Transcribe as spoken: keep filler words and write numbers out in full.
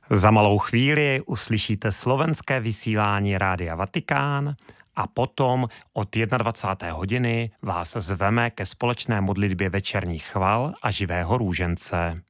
Za malou chvíli uslyšíte slovenské vysílání Rádia Vatikán a potom od dvacáté jedné hodiny vás zveme ke společné modlitbě večerních chval a živého růžence.